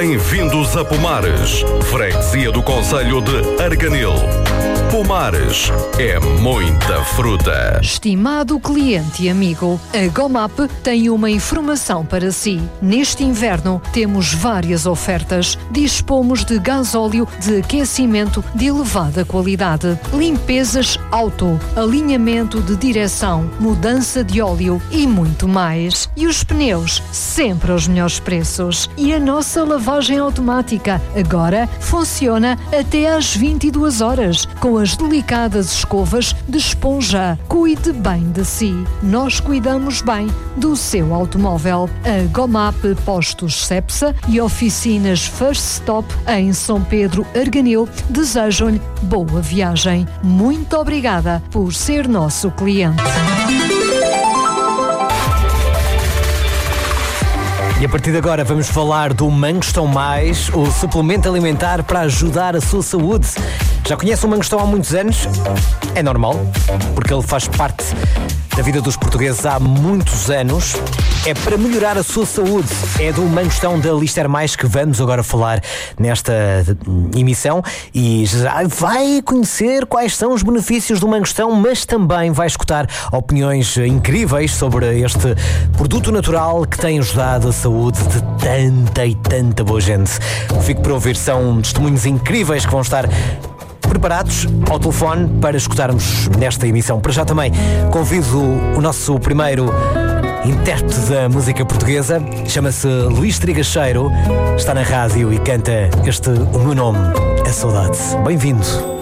Bem-vindos a Pomares, freguesia do concelho de Arganil. Pomares é muita fruta. Estimado cliente e amigo, a Gomap tem uma informação para si. Neste inverno temos várias ofertas. Dispomos de gasóleo de aquecimento de elevada qualidade, limpezas auto, alinhamento de direção, mudança de óleo e muito mais. E os pneus, sempre aos melhores preços. E a nossa lavagem automática agora funciona até às 22 horas, com as delicadas escovas de esponja. Cuide bem de si. Nós cuidamos bem do seu automóvel. A Gomap Postos Cepsa e oficinas First Stop em São Pedro, Arganil, desejam-lhe boa viagem. Muito obrigada por ser nosso cliente. E a partir de agora vamos falar do Mangostão Mais, o suplemento alimentar para ajudar a sua saúde. Já conhece o Mangostão há muitos anos? É normal, porque ele faz parte da vida dos portugueses há muitos anos. É para melhorar a sua saúde. É do Mangostão da Lister Mais que vamos agora falar nesta emissão e já vai conhecer quais são os benefícios do Mangostão, mas também vai escutar opiniões incríveis sobre este produto natural que tem ajudado a saúde de tanta e tanta boa gente. Fico por ouvir, são testemunhos incríveis que vão estar preparados ao telefone para escutarmos nesta emissão. Para já também convido o nosso primeiro intérprete da música portuguesa, chama-se Luís Trigacheiro, está na rádio e canta este O Meu Nome é Saudade. Bem-vindo.